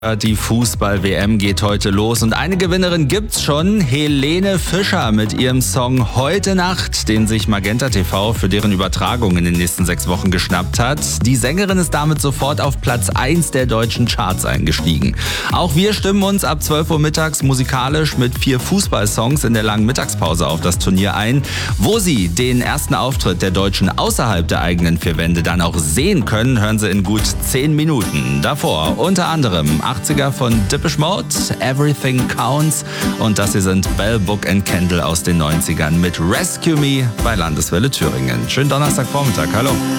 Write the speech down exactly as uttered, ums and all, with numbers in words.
Die Fußball-W M geht heute los und eine Gewinnerin gibt's schon, Helene Fischer mit ihrem Song Heute Nacht, den sich Magenta T V für deren Übertragung in den nächsten sechs Wochen geschnappt hat. Die Sängerin ist damit sofort auf Platz eins der deutschen Charts eingestiegen. Auch wir stimmen uns ab zwölf Uhr mittags musikalisch mit vier Fußballsongs in der langen Mittagspause auf das Turnier ein. Wo Sie den ersten Auftritt der Deutschen außerhalb der eigenen vier Wände dann auch sehen können, hören Sie in gut zehn Minuten. Davor unter anderem achtziger von Depeche Mode, Everything Counts, und das hier sind Bell, Book and Candle aus den neunzigern mit Rescue Me bei Landeswelle Thüringen. Schönen Donnerstagvormittag, hallo.